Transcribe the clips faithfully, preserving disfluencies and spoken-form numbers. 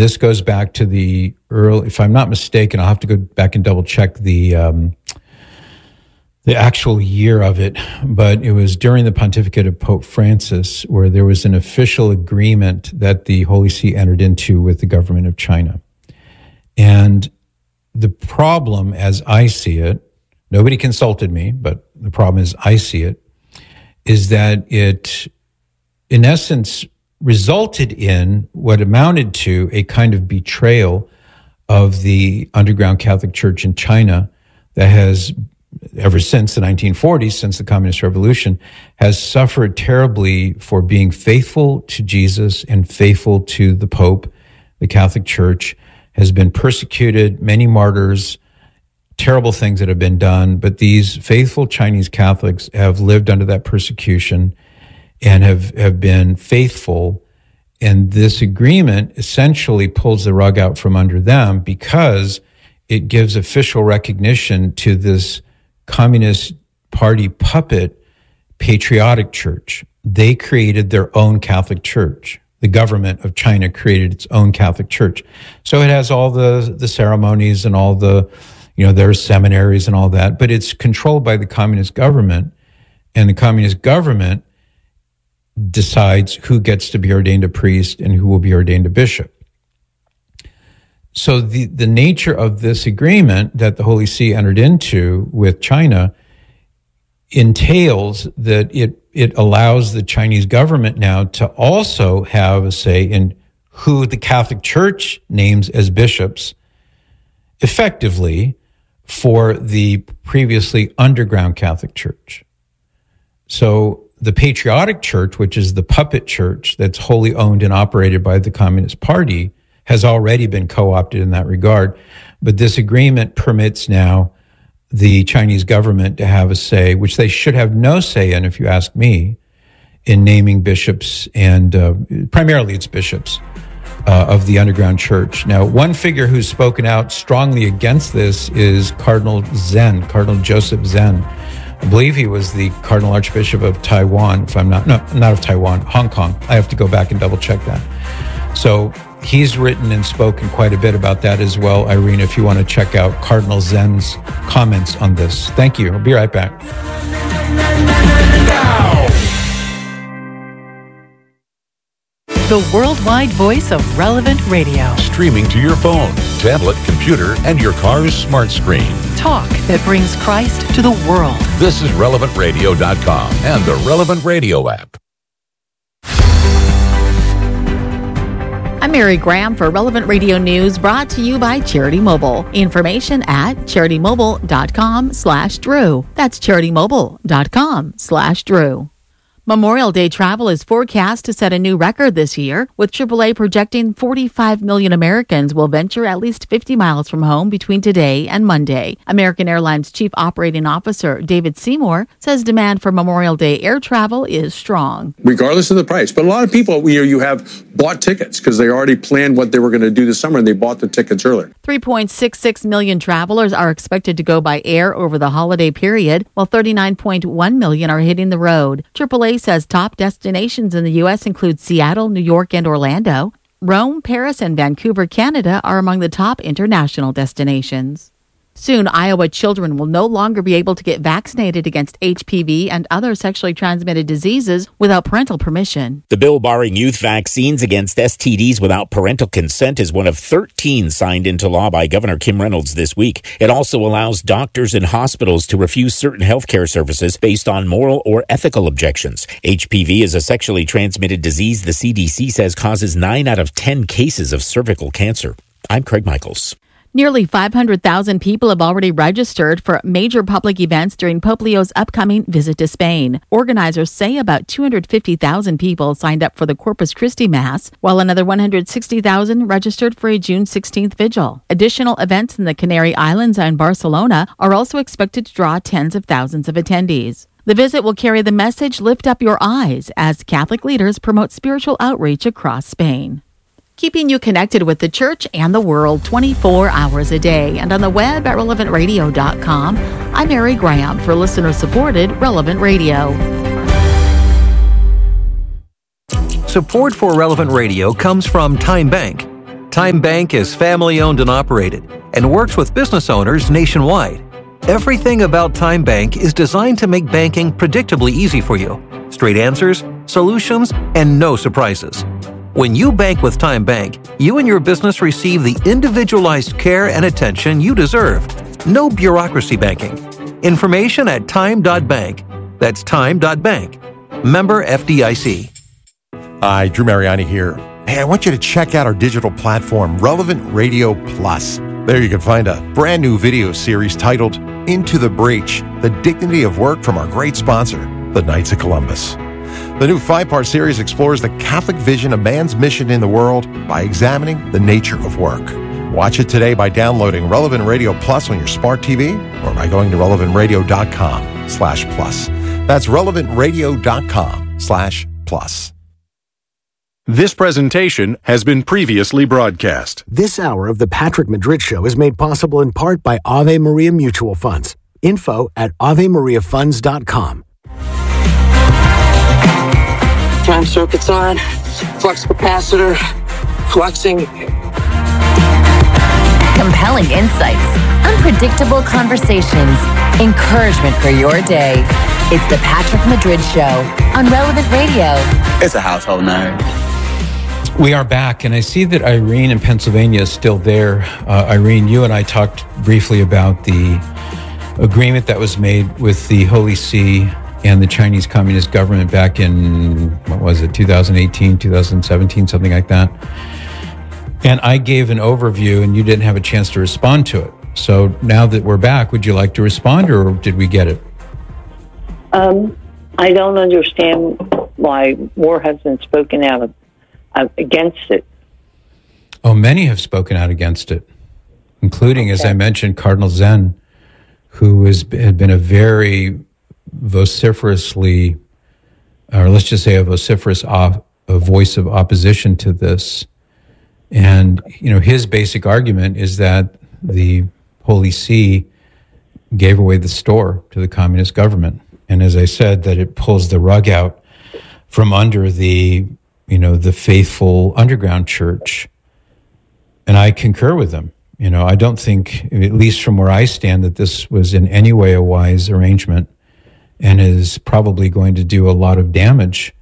this goes back to the early, if I'm not mistaken, I'll have to go back and double check the um, the actual year of it, but it was during the pontificate of Pope Francis where there was an official agreement that the Holy See entered into with the government of China. And the problem, as I see it, nobody consulted me, but the problem as I see it, is that it, in essence, resulted in what amounted to a kind of betrayal of the underground Catholic Church in China that has, ever since the nineteen forties, since the Communist Revolution, has suffered terribly for being faithful to Jesus and faithful to the Pope. The Catholic Church has been persecuted, many martyrs, terrible things that have been done, but these faithful Chinese Catholics have lived under that persecution and have, have been faithful. And this agreement essentially pulls the rug out from under them because it gives official recognition to this Communist Party puppet patriotic church. They created their own Catholic Church. The government of China created its own Catholic Church. So it has all the, the ceremonies and all the, you know, there are seminaries and all that, but it's controlled by the communist government, and the communist government decides who gets to be ordained a priest and who will be ordained a bishop. So the, the nature of this agreement that the Holy See entered into with China entails that it, it allows the Chinese government now to also have a say in who the Catholic Church names as bishops, effectively, for the previously underground Catholic Church. So the Patriotic Church, which is the puppet church that's wholly owned and operated by the Communist Party, has already been co-opted in that regard. But this agreement permits now the Chinese government to have a say, which they should have no say in, if you ask me, in naming bishops, and uh, primarily it's bishops uh, of the underground church. Now, one figure who's spoken out strongly against this is Cardinal Zen, Cardinal Joseph Zen. I believe he was the Cardinal Archbishop of Taiwan, if I'm not, no, not of Taiwan, Hong Kong. I have to go back and double check that. So he's written and spoken quite a bit about that as well, Irene, if you want to check out Cardinal Zen's comments on this. Thank you. I'll be right back. The worldwide voice of Relevant Radio. Streaming to your phone, tablet, computer, and your car's smart screen. Talk that brings Christ to the world. This is relevant radio dot com and the Relevant Radio app. I'm Mary Graham for Relevant Radio News, brought to you by Charity Mobile. Information at charity mobile dot com slash Drew. That's charity mobile dot com slash Drew. Memorial Day travel is forecast to set a new record this year, with triple A projecting forty-five million Americans will venture at least fifty miles from home between today and Monday. American Airlines Chief Operating Officer David Seymour says demand for Memorial Day air travel is strong. Regardless of the price. But a lot of people, you know, you have bought tickets because they already planned what they were going to do this summer and they bought the tickets earlier. three point six six million travelers are expected to go by air over the holiday period, while thirty-nine point one million are hitting the road. triple A says top destinations in the U S include Seattle, New York, and Orlando. Rome, Paris, and Vancouver, Canada are among the top international destinations. Soon, Iowa children will no longer be able to get vaccinated against H P V and other sexually transmitted diseases without parental permission. The bill barring youth vaccines against S T Ds without parental consent is one of thirteen signed into law by Governor Kim Reynolds this week. It also allows doctors and hospitals to refuse certain health care services based on moral or ethical objections. H P V is a sexually transmitted disease the C D C says causes nine out of ten cases of cervical cancer. I'm Craig Michaels. Nearly five hundred thousand people have already registered for major public events during Pope Leo's upcoming visit to Spain. Organizers say about two hundred fifty thousand people signed up for the Corpus Christi Mass, while another one hundred sixty thousand registered for a June sixteenth vigil. Additional events in the Canary Islands and Barcelona are also expected to draw tens of thousands of attendees. The visit will carry the message, "Lift up your eyes," as Catholic leaders promote spiritual outreach across Spain. Keeping you connected with the church and the world twenty-four hours a day, and on the web at relevant radio dot com. I'm Mary Graham for listener-supported Relevant Radio. Support for Relevant Radio comes from Time Bank. Time Bank is family-owned and operated and works with business owners nationwide. Everything about Time Bank is designed to make banking predictably easy for you. Straight answers, solutions, and no surprises. When you bank with Time Bank, you and your business receive the individualized care and attention you deserve. No bureaucracy banking. Information at time dot bank. That's time dot bank. Member F D I C. Hi, Drew Mariani here. Hey, I want you to check out our digital platform, Relevant Radio Plus. There you can find a brand new video series titled Into the Breach, The Dignity of Work from our great sponsor, the Knights of Columbus. The new five-part series explores the Catholic vision of man's mission in the world by examining the nature of work. Watch it today by downloading Relevant Radio Plus on your smart T V or by going to relevant radio dot com slash plus. That's relevant radio dot com slash plus. This presentation has been previously broadcast. This hour of the Patrick Madrid Show is made possible in part by Ave Maria Mutual Funds. Info at ave maria funds dot com. Time circuits on, flux capacitor, fluxing. Compelling insights, unpredictable conversations, encouragement for your day. It's the Patrick Madrid Show on Relevant Radio. It's a household name. We are back, and I see that Irene in Pennsylvania is still there. Uh, Irene, you and I talked briefly about the agreement that was made with the Holy See and the Chinese Communist government back in, what was it, two thousand eighteen, two thousand seventeen, something like that. And I gave an overview, and you didn't have a chance to respond to it. So now that we're back, would you like to respond, or did we get it? Um, I don't understand why more has been spoken out of, uh, against it. Oh, many have spoken out against it, including, okay. as I mentioned, Cardinal Zen, who has had been a very vociferously, or let's just say a vociferous op, a voice of opposition to this. And, you know, his basic argument is that the Holy See gave away the store to the communist government. And as I said, that it pulls the rug out from under the, you know, the faithful underground church. And I concur with them. You know, I don't think, at least from where I stand, that this was in any way a wise arrangement and is probably going to do a lot of damage,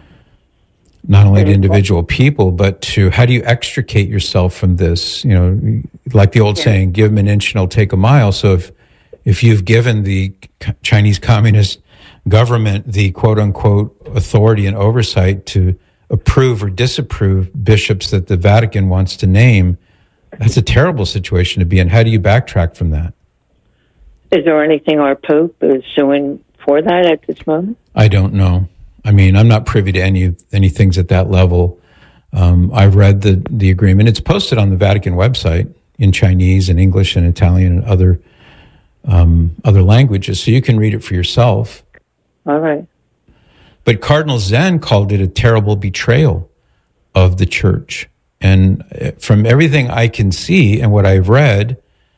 not only to individual people, but to how do you extricate yourself from this? You know, like the old yeah. saying, give them an inch and I'll take a mile. So if, if you've given the Chinese Communist government the quote unquote authority and oversight to approve or disapprove bishops that the Vatican wants to name, that's a terrible situation to be in. How do you backtrack from that? Is there anything our Pope is doing for that at this moment? I don't know. I mean, I'm not privy to any any things at that level. Um, I've read the, the agreement. It's posted on the Vatican website in Chinese and English and Italian and other um, other languages, so you can read it for yourself. All right. But Cardinal Zen called it a terrible betrayal of the church. And from everything I can see and what I've read,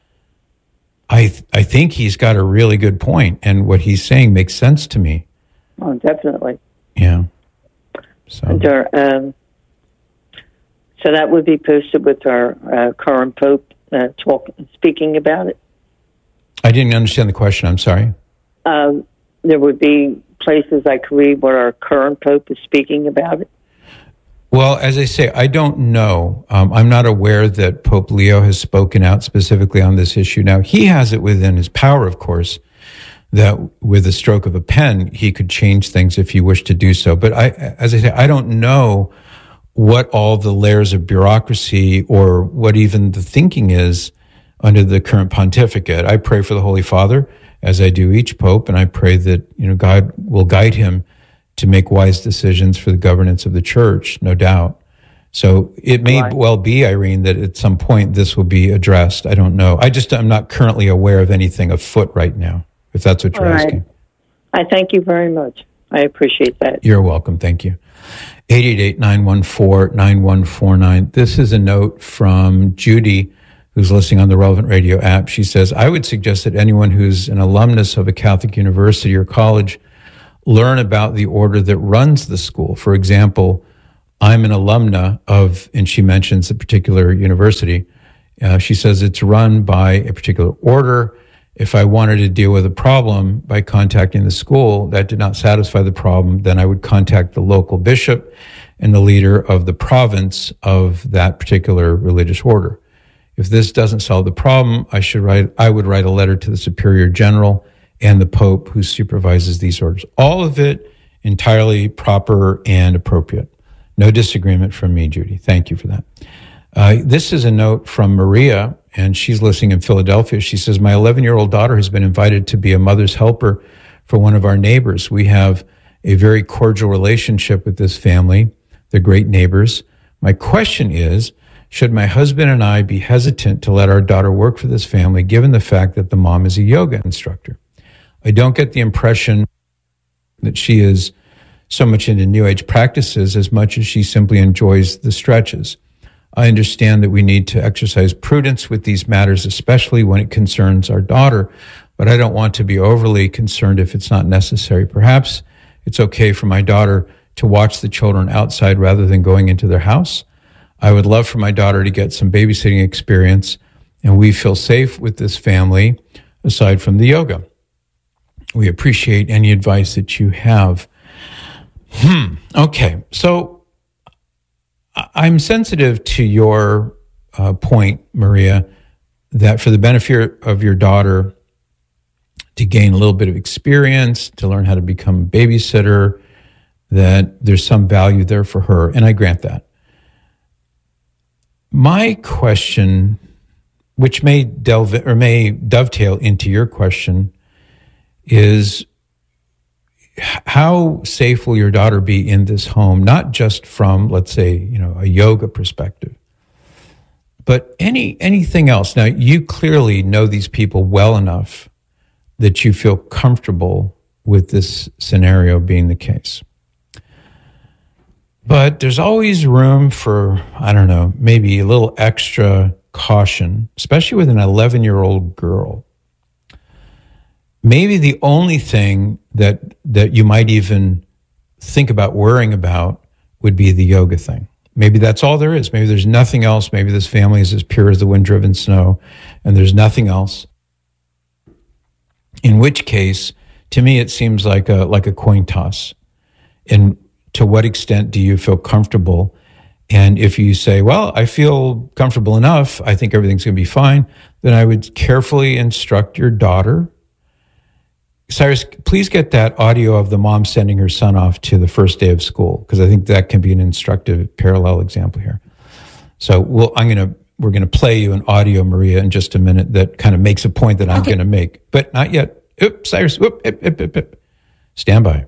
I th- I think he's got a really good point, and what he's saying makes sense to me. Oh, definitely. Yeah. So, there, um, so that would be posted with our uh, current Pope uh, talk, speaking about it? I didn't understand the question. I'm sorry. Um, there would be places I could read where our current Pope is speaking about it? Well, as I say, I don't know. Um, I'm not aware that Pope Leo has spoken out specifically on this issue. Now, he has it within his power, of course, that with a stroke of a pen, he could change things if he wished to do so. But I, as I say, I don't know what all the layers of bureaucracy or what even the thinking is under the current pontificate. I pray for the Holy Father, as I do each pope, and I pray that, you know, God will guide him to make wise decisions for the governance of the church, no doubt. So it may right. well be, Irene, that at some point this will be addressed. I don't know. I just, I'm not currently aware of anything afoot right now, if that's what you're All right. asking. I thank you very much. I appreciate that. You're welcome. Thank you. eight eight eight, nine one four, nine one four nine. This is a note from Judy, who's listening on the Relevant Radio app. She says, I would suggest that anyone who's an alumnus of a Catholic university or college learn about the order that runs the school. For example, I'm an alumna of, and she mentions a particular university. Uh, she says it's run by a particular order. If I wanted to deal with a problem by contacting the school that did not satisfy the problem, then I would contact the local bishop and the leader of the province of that particular religious order. If this doesn't solve the problem, I should write, I would write a letter to the Superior General and the Pope who supervises these orders. All of it entirely proper and appropriate. No disagreement from me, Judy. Thank you for that. Uh, this is a note from Maria, and she's listening in Philadelphia. She says, my eleven-year-old daughter has been invited to be a mother's helper for one of our neighbors. We have a very cordial relationship with this family. They're great neighbors. My question is, should my husband and I be hesitant to let our daughter work for this family, given the fact that the mom is a yoga instructor? I don't get the impression that she is so much into New Age practices as much as she simply enjoys the stretches. I understand that we need to exercise prudence with these matters, especially when it concerns our daughter, but I don't want to be overly concerned if it's not necessary. Perhaps it's okay for my daughter to watch the children outside rather than going into their house. I would love for my daughter to get some babysitting experience, and we feel safe with this family aside from the yoga. We appreciate any advice that you have. Hmm. Okay. So I'm sensitive to your uh, point, Maria, that for the benefit of your daughter to gain a little bit of experience, to learn how to become a babysitter, that there's some value there for her. And I grant that. My question, which may delve or may dovetail into your question, is how safe will your daughter be in this home, not just from, let's say, you know, a yoga perspective, but any anything else. Now, you clearly know these people well enough that you feel comfortable with this scenario being the case. But there's always room for, I don't know, maybe a little extra caution, especially with an eleven-year-old girl. Maybe the only thing that that you might even think about worrying about would be the yoga thing. Maybe that's all there is. Maybe there's nothing else. Maybe this family is as pure as the wind-driven snow, and there's nothing else. In which case, to me, it seems like a like a coin toss. And to what extent do you feel comfortable? And if you say, well, I feel comfortable enough, I think everything's going to be fine, then I would carefully instruct your daughter. Cyrus, please get that audio of the mom sending her son off to the first day of school, because I think that can be an instructive parallel example here. So we'll, I'm going to, we're going to play you an audio, Maria, in just a minute that kind of makes a point that I'm okay. going to make, but not yet. Oops, Cyrus, whoop, ip, ip, ip, ip. Stand by.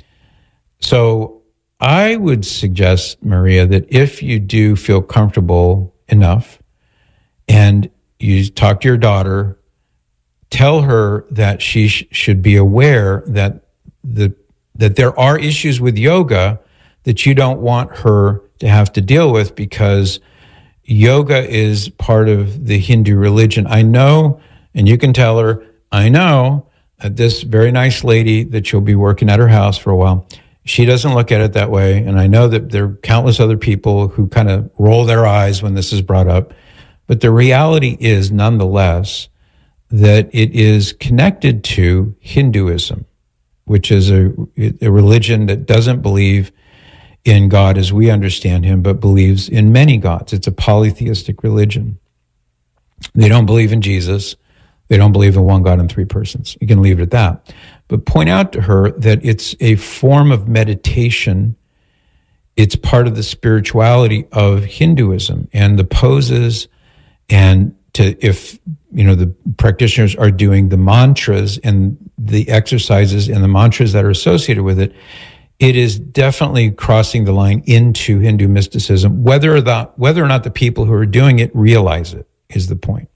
So I would suggest, Maria, that if you do feel comfortable enough and you talk to your daughter, tell her that she sh- should be aware that the that there are issues with yoga that you don't want her to have to deal with, because yoga is part of the Hindu religion. I know, and you can tell her, I know that this very nice lady that you'll be working at her house for a while, she doesn't look at it that way. And I know that there are countless other people who kind of roll their eyes when this is brought up. But the reality is, nonetheless, that it is connected to Hinduism, which is a, a religion that doesn't believe in God as we understand him, but believes in many gods. It's a polytheistic religion. They don't believe in Jesus. They don't believe in one God in three persons. You can leave it at that. But point out to her that it's a form of meditation. It's part of the spirituality of Hinduism, and the poses, and to, if, you know, the practitioners are doing the mantras and the exercises and the mantras that are associated with it, it is definitely crossing the line into Hindu mysticism. Whether or not, whether or not the people who are doing it realize it is the point.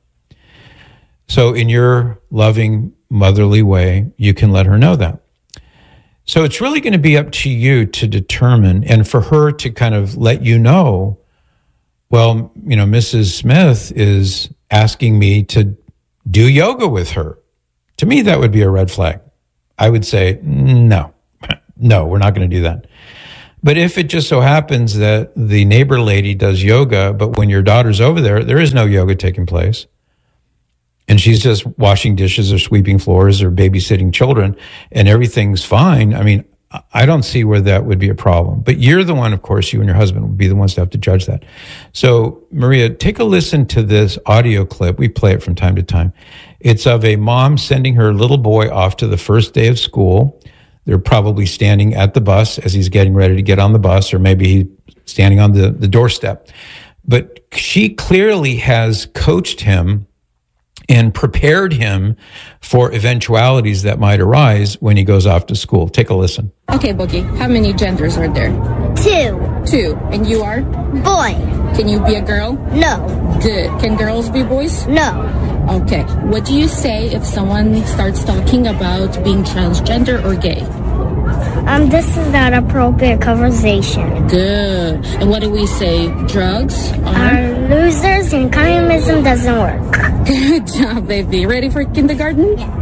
So in your loving, motherly way, you can let her know that. So it's really going to be up to you to determine, and for her to kind of let you know, well, you know, Missus Smith is asking me to do yoga with her. To me, that would be a red flag. I would say, no, no, we're not going to do that. But if it just so happens that the neighbor lady does yoga, but when your daughter's over there, there is no yoga taking place, and she's just washing dishes or sweeping floors or babysitting children, and everything's fine, I mean, I don't see where that would be a problem. But you're the one, of course, you and your husband would be the ones to have to judge that. So, Maria, take a listen to this audio clip. We play it from time to time. It's of a mom sending her little boy off to the first day of school. They're probably standing at the bus as he's getting ready to get on the bus, or maybe he's standing on the, the doorstep. But she clearly has coached him and prepared him for eventualities that might arise when he goes off to school. Take a listen. Okay, Boogie, how many genders are there? Two. Two. And you are? Boy. Can you be a girl? No. Good. Can girls be boys? No. Okay. What do you say if someone starts talking about being transgender or gay? Um, this is not appropriate conversation. Good. And what do we say? Drugs are? Are losers and communism doesn't work. Good job, baby. Ready for kindergarten? Yeah.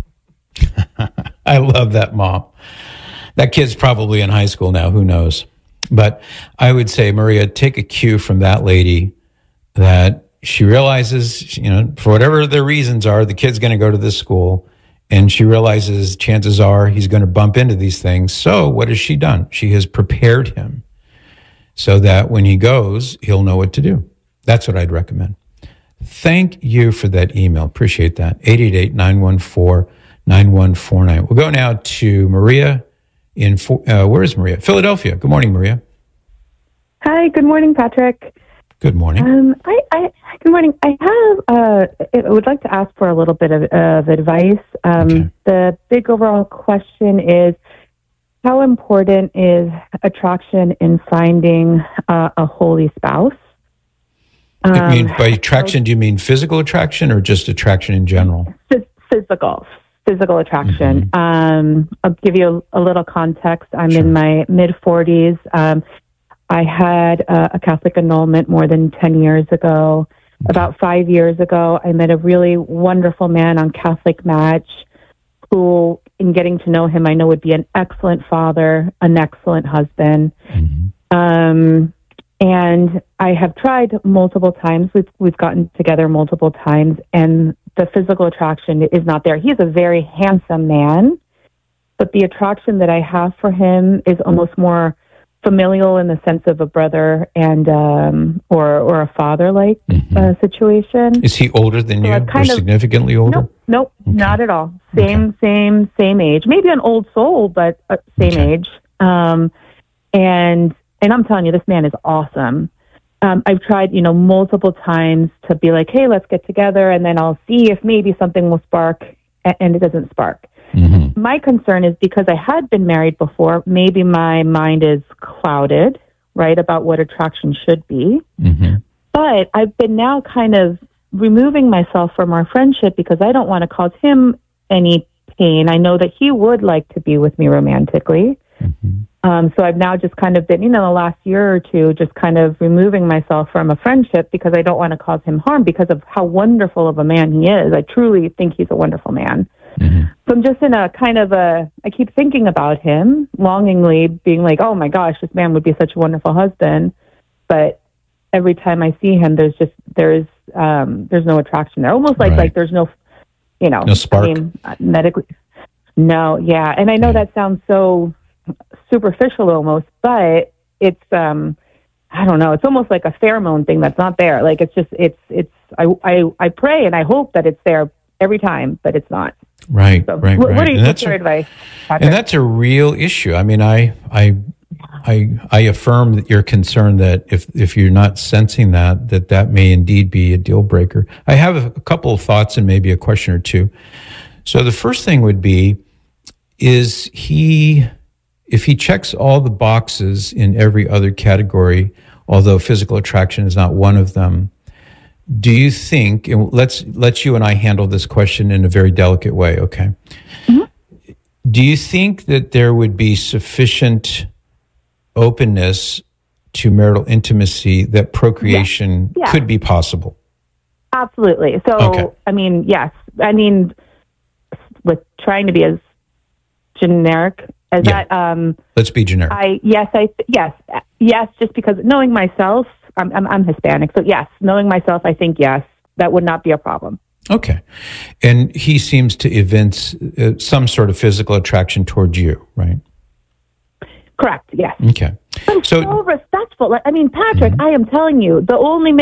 I love that mom. That kid's probably in high school now. Who knows? But I would say, Maria, take a cue from that lady that she realizes, you know, for whatever the reasons are, the kid's going to go to this school, and she realizes chances are he's going to bump into these things. So what has she done? She has prepared him so that when he goes, he'll know what to do. That's what I'd recommend. Thank you for that email. Appreciate that. eight eight eight, nine one four, nine one four nine. We'll go now to Maria in, uh, where is Maria? Philadelphia. Good morning, Maria. Hi, good morning, Patrick. Good morning. Um, I, I, good morning. I have, uh, I would like to ask for a little bit of, of advice. Um, okay. The big overall question is, how important is attraction in finding uh, a holy spouse? Um, I mean, by attraction, do you mean physical attraction or just attraction in general? Physical, physical attraction. Mm-hmm. Um, I'll give you a, a little context. I'm Sure. in my mid forties. Um, I had uh, a Catholic annulment more than ten years ago. Okay. About five years ago, I met a really wonderful man on Catholic Match who, in getting to know him, I know would be an excellent father, an excellent husband. Mm-hmm. Um, and I have tried multiple times. We've, we've gotten together multiple times, and the physical attraction is not there. He's a very handsome man, but the attraction that I have for him is almost more familial in the sense of a brother and um, or or a father like mm-hmm. uh, situation. Is he older than So you, I've or kind of- significantly older? Nope, nope, Okay. not at all. Same, same, same age. Maybe an old soul, but uh, same Okay. age. Um, and and I'm telling you, this man is awesome. Um, I've tried, you know, multiple times to be like, hey, let's get together, and then I'll see if maybe something will spark, a- and it doesn't spark. Mm-hmm. My concern is because I had been married before, maybe my mind is clouded, right, about what attraction should be. Mm-hmm. But I've been now kind of removing myself from our friendship because I don't want to cause him any pain. I know that he would like to be with me romantically. Mm-hmm. Um, so I've now just kind of been, you know, the last year or two, just kind of removing myself from a friendship because I don't want to cause him harm because of how wonderful of a man he is. I truly think he's a wonderful man. Mm-hmm. So I'm just in a kind of a, I keep thinking about him longingly, being like, oh my gosh, this man would be such a wonderful husband. But every time I see him, there's just, there's, um, there's no attraction there. Almost like, Right. like there's no, you know, No spark. I mean, uh, medically. No, yeah. And I know that sounds so superficial almost, but it's, um, I don't know. It's almost like a pheromone thing that's not there. Like it's just, it's, it's, I, I, I pray and I hope that it's there every time, but it's not. Right, So, right, what, right. what are you, And what's that's your a- advice, Patrick? And that's a real issue. I mean, I, I, I, I affirm that your concern that if, if you're not sensing that, that that may indeed be a deal breaker. I have a, a couple of thoughts and maybe a question or two. So the first thing would be, is he, if he checks all the boxes in every other category, although physical attraction is not one of them, do you think, and let's, let's you and I handle this question in a very delicate way, okay? Mm-hmm. Do you think that there would be sufficient openness to marital intimacy that procreation Yeah. Yeah. could be possible? Absolutely. So, Okay. I mean, yes. I mean, with trying to be as generic Is Yeah. that um? Let's be generic. I yes, I yes, yes. Just because knowing myself, I'm, I'm I'm Hispanic, so yes, knowing myself, I think yes, that would not be a problem. Okay. And he seems to evince uh, some sort of physical attraction towards you, right? Correct. Yes. Okay. I'm so, so respectful. Like, I mean, Patrick, mm-hmm. I am telling you, the only